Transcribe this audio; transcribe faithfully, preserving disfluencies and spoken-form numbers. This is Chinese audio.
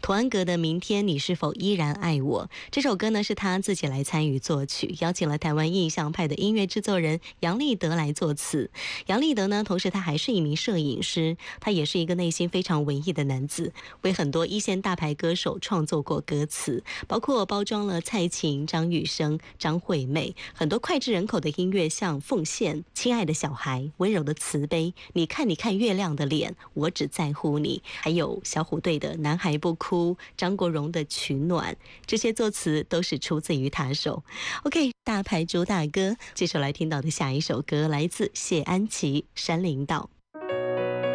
童安格的《明天你是否依然爱我》这首歌呢，是他自己来参与作曲，邀请了台湾印象派的音乐制作人杨立德来作词。杨立德呢，同时他还是一名摄影师，他也是一个内心非常文艺的男子，为很多一线大牌歌手创作过歌词，包括包装了蔡琴、张雨生、张惠妹，很多脍炙人口的音乐，像《奉献》、《亲爱的小孩》、温柔的慈悲、你看你看月亮的脸、我只在乎你，还有小虎队的《男孩不哭》、张国荣的《取暖》，这些作词都是出自于他手。OK， 大牌主打歌，接下来听到的下一首歌来自谢安琪《山林道》。